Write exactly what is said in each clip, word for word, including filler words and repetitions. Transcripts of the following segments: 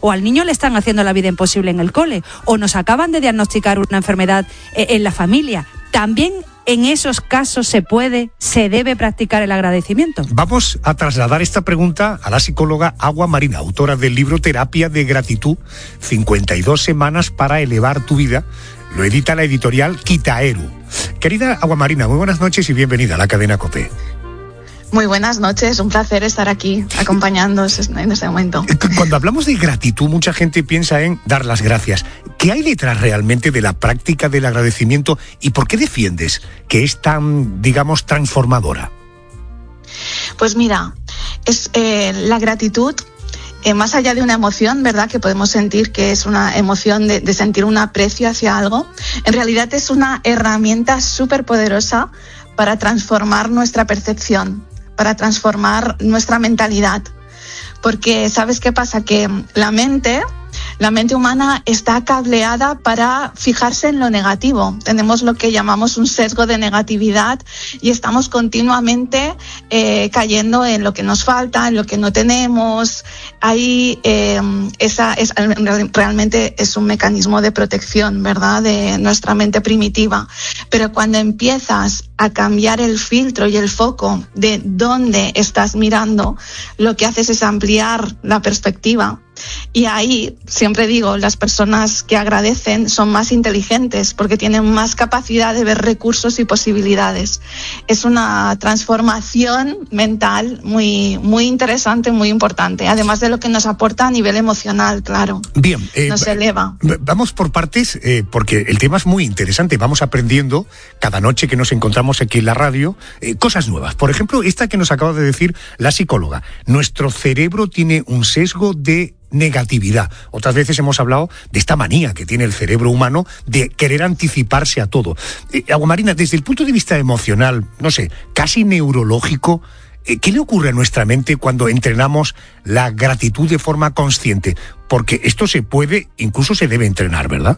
o al niño le están haciendo la vida imposible en el cole, o nos acaban de diagnosticar una enfermedad eh, en la familia. También en esos casos se puede, se debe practicar el agradecimiento. Vamos a trasladar esta pregunta a la psicóloga Agua Marina, autora del libro Terapia de Gratitud, cincuenta y dos semanas para elevar tu vida. Lo edita la editorial Kitaeru. Querida Agua Marina, muy buenas noches y bienvenida a la cadena COPE. Muy buenas noches, un placer estar aquí acompañándoos en este momento. Cuando hablamos de gratitud, mucha gente piensa en dar las gracias. ¿Qué hay detrás realmente de la práctica del agradecimiento y por qué defiendes que es tan, digamos, transformadora? Pues mira, es eh, la gratitud, eh, más allá de una emoción, ¿verdad?, que podemos sentir que es una emoción de, de sentir un aprecio hacia algo, en realidad es una herramienta súper poderosa para transformar nuestra percepción, para transformar nuestra mentalidad. Porque ¿sabes qué pasa? Que la mente, la mente humana está cableada para fijarse en lo negativo. Tenemos lo que llamamos un sesgo de negatividad y estamos continuamente eh, cayendo en lo que nos falta, en lo que no tenemos. Ahí eh, esa es, realmente es un mecanismo de protección, ¿verdad?, de nuestra mente primitiva. Pero cuando empiezas a cambiar el filtro y el foco de dónde estás mirando, lo que haces es ampliar la perspectiva. Y ahí, siempre digo, las personas que agradecen son más inteligentes porque tienen más capacidad de ver recursos y posibilidades. Es una transformación mental muy, muy interesante, muy importante, además de lo que nos aporta a nivel emocional, claro. Bien, eh, nos eleva. Vamos por partes, eh, porque el tema es muy interesante. Vamos aprendiendo cada noche que nos encontramos aquí en la radio eh, cosas nuevas. Por ejemplo, esta que nos acaba de decir la psicóloga. Nuestro cerebro tiene un sesgo de negatividad. Otras veces hemos hablado de esta manía que tiene el cerebro humano de querer anticiparse a todo. Eh, Agua Marina, desde el punto de vista emocional, no sé, casi neurológico, eh, ¿qué le ocurre a nuestra mente cuando entrenamos la gratitud de forma consciente? Porque esto se puede, incluso se debe entrenar, ¿verdad?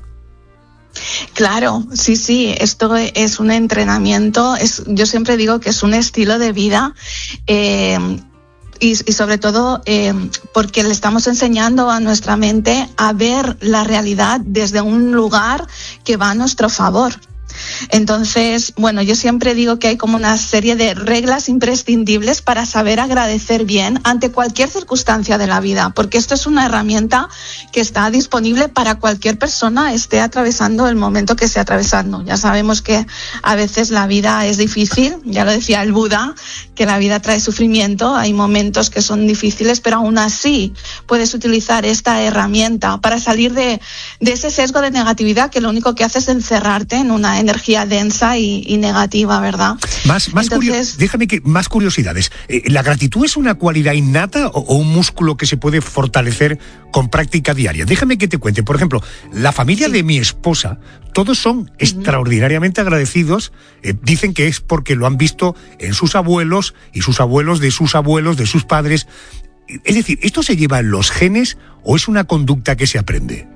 Claro, sí, sí, esto es un entrenamiento, es, yo siempre digo que es un estilo de vida, eh, Y, y sobre todo eh, porque le estamos enseñando a nuestra mente a ver la realidad desde un lugar que va a nuestro favor. Entonces, bueno, yo siempre digo que hay como una serie de reglas imprescindibles para saber agradecer bien ante cualquier circunstancia de la vida, porque esto es una herramienta que está disponible para cualquier persona esté atravesando el momento que esté atravesando. Ya sabemos que a veces la vida es difícil, ya lo decía el Buda, que la vida trae sufrimiento, hay momentos que son difíciles, pero aún así puedes utilizar esta herramienta para salir de, de ese sesgo de negatividad que lo único que hace es encerrarte en una energía densa y, y negativa, ¿verdad? Más, más Entonces, curio- déjame que más curiosidades. Eh, ¿La gratitud es una cualidad innata o, o un músculo que se puede fortalecer con práctica diaria? Déjame que te cuente. Por ejemplo, la familia sí. de mi esposa, todos son uh-huh. extraordinariamente agradecidos. Eh, dicen que es porque lo han visto en sus abuelos y sus abuelos de sus abuelos, de sus padres. Es decir, ¿esto se lleva en los genes o es una conducta que se aprende?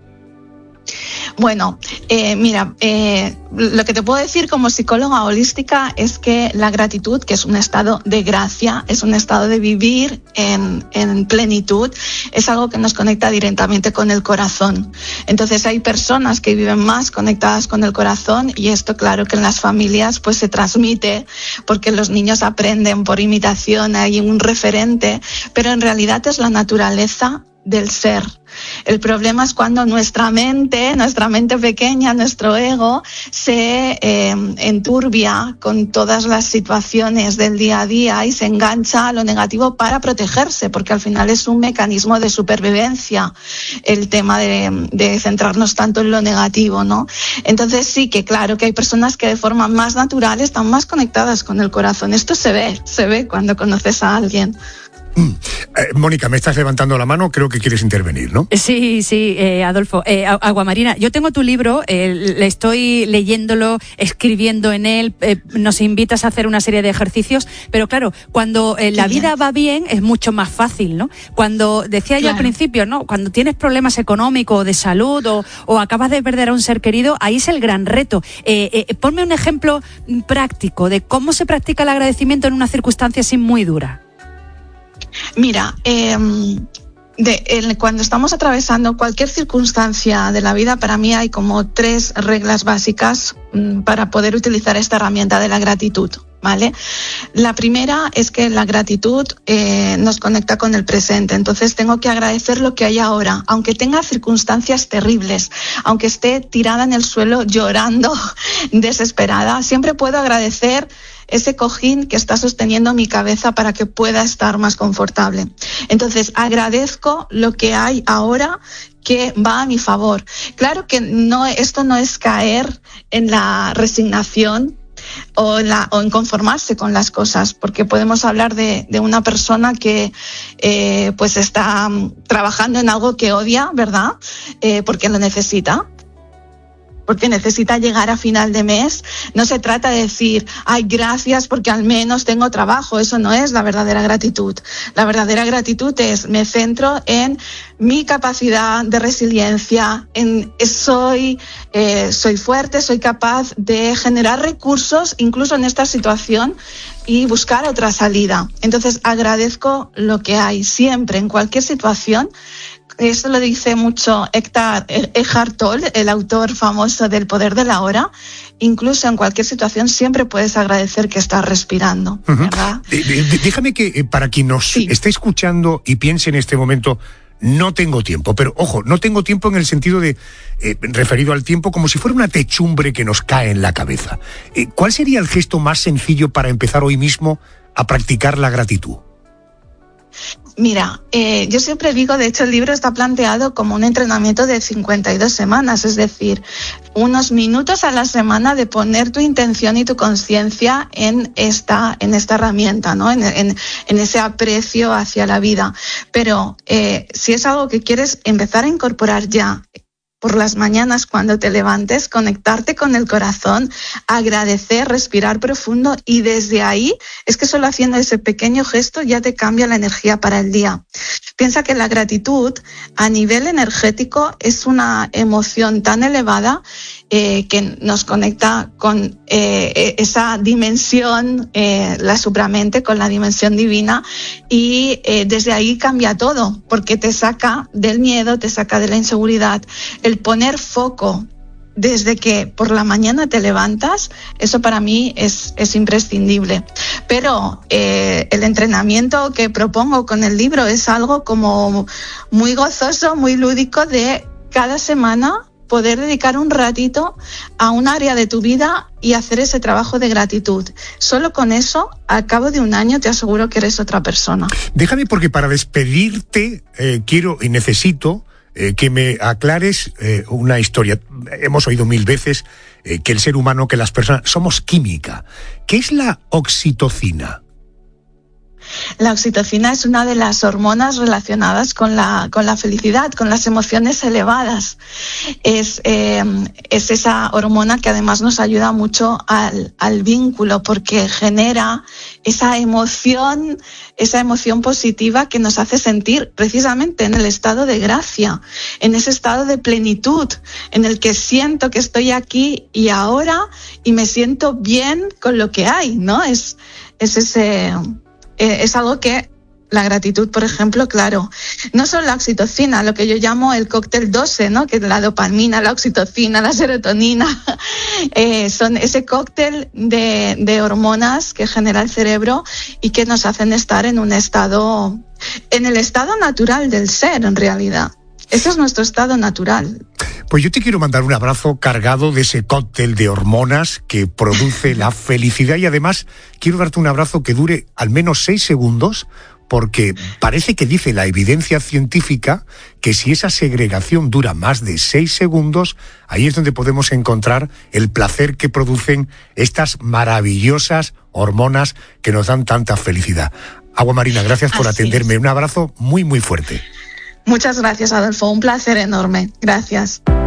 Bueno, eh, mira, eh, lo que te puedo decir como psicóloga holística es que la gratitud, que es un estado de gracia, es un estado de vivir en, en plenitud, es algo que nos conecta directamente con el corazón. Entonces hay personas que viven más conectadas con el corazón y esto claro que en las familias pues se transmite porque los niños aprenden por imitación, hay un referente, pero en realidad es la naturaleza del ser. El problema es cuando nuestra mente, nuestra mente pequeña, nuestro ego, se eh, enturbia con todas las situaciones del día a día y se engancha a lo negativo para protegerse, porque al final es un mecanismo de supervivencia el tema de, de centrarnos tanto en lo negativo, ¿no? Entonces sí que claro que hay personas que de forma más natural están más conectadas con el corazón. Esto se ve, se ve cuando conoces a alguien. Mm. Eh, Mónica, me estás levantando la mano, creo que quieres intervenir, ¿no? Sí, sí, eh, Adolfo. Eh, Agua Marina, yo tengo tu libro, eh, le estoy leyéndolo, escribiendo en él, eh, nos invitas a hacer una serie de ejercicios, pero claro, cuando eh, la vida va bien es mucho más fácil, ¿no? Cuando, decía yo claro. al principio, ¿no? Cuando tienes problemas económicos o de salud o, o acabas de perder a un ser querido, ahí es el gran reto. Eh, eh, ponme un ejemplo práctico de cómo se practica el agradecimiento en una circunstancia así muy dura. Mira, eh, De, el, cuando estamos atravesando cualquier circunstancia de la vida, para mí hay como tres reglas básicas mmm, para poder utilizar esta herramienta de la gratitud, ¿vale? La primera es que la gratitud eh, nos conecta con el presente, entonces tengo que agradecer lo que hay ahora, aunque tenga circunstancias terribles, aunque esté tirada en el suelo llorando, desesperada, siempre puedo agradecer ese cojín que está sosteniendo mi cabeza para que pueda estar más confortable. Entonces, agradezco lo que hay ahora que va a mi favor. Claro que no, esto no es caer en la resignación o en, la, o en conformarse con las cosas, porque podemos hablar de, de una persona que eh, pues está trabajando en algo que odia, ¿verdad? Eh, porque lo necesita. porque necesita llegar a final de mes. No se trata de decir, ay, gracias porque al menos tengo trabajo. Eso no es la verdadera gratitud. La verdadera gratitud es, me centro en mi capacidad de resiliencia, en soy, eh, soy fuerte, soy capaz de generar recursos, incluso en esta situación, y buscar otra salida. Entonces, agradezco lo que hay siempre, en cualquier situación. Esto lo dice mucho Eckhart Tolle, el autor famoso del Poder de la Hora. Incluso en cualquier situación siempre puedes agradecer que estás respirando, ¿verdad? Uh-huh. eh, déjame que eh, para quien nos sí. esté escuchando y piense en este momento, no tengo tiempo, pero ojo, no tengo tiempo en el sentido de, eh, referido al tiempo como si fuera una techumbre que nos cae en la cabeza. Eh, ¿Cuál sería el gesto más sencillo para empezar hoy mismo a practicar la gratitud? Mira, eh, yo siempre digo, de hecho el libro está planteado como un entrenamiento de cincuenta y dos semanas, es decir, unos minutos a la semana de poner tu intención y tu conciencia en esta, en esta herramienta, ¿no? En, en, en ese aprecio hacia la vida. Pero eh, si es algo que quieres empezar a incorporar ya, por las mañanas cuando te levantes, conectarte con el corazón, agradecer, respirar profundo, y desde ahí es que solo haciendo ese pequeño gesto ya te cambia la energía para el día. Piensa que la gratitud a nivel energético es una emoción tan elevada eh, que nos conecta con eh, esa dimensión, eh, la supramente, con la dimensión divina, y eh, desde ahí cambia todo, porque te saca del miedo, te saca de la inseguridad. El poner foco desde que por la mañana te levantas, eso para mí es, es imprescindible. Pero eh, el entrenamiento que propongo con el libro es algo como muy gozoso, muy lúdico, de cada semana poder dedicar un ratito a un área de tu vida y hacer ese trabajo de gratitud. Solo con eso, al cabo de un año, te aseguro que eres otra persona. Déjame, porque para despedirte eh, quiero y necesito Eh, que me aclares eh, una historia. Hemos oído mil veces eh, que el ser humano, que las personas, somos química. ¿Qué es la oxitocina? La oxitocina es una de las hormonas relacionadas con la, con la felicidad, con las emociones elevadas. Es, eh, es esa hormona que además nos ayuda mucho al, al vínculo, porque genera esa emoción, esa emoción positiva que nos hace sentir precisamente en el estado de gracia, en ese estado de plenitud, en el que siento que estoy aquí y ahora y me siento bien con lo que hay, ¿no? Es, es ese... Es algo que la gratitud, por ejemplo, claro, no solo la oxitocina, lo que yo llamo el cóctel doce, ¿no? Que la dopamina, la oxitocina, la serotonina, eh, son ese cóctel de, de hormonas que genera el cerebro y que nos hacen estar en un estado, en el estado natural del ser, en realidad. Ese es nuestro estado natural. Pues yo te quiero mandar un abrazo cargado de ese cóctel de hormonas que produce la felicidad, y además quiero darte un abrazo que dure al menos seis segundos, porque parece que dice la evidencia científica que si esa segregación dura más de seis segundos, ahí es donde podemos encontrar el placer que producen estas maravillosas hormonas que nos dan tanta felicidad. Agua Marina, gracias por Así atenderme. Es. Un abrazo muy, muy fuerte. Muchas gracias, Adolfo. Un placer enorme. Gracias.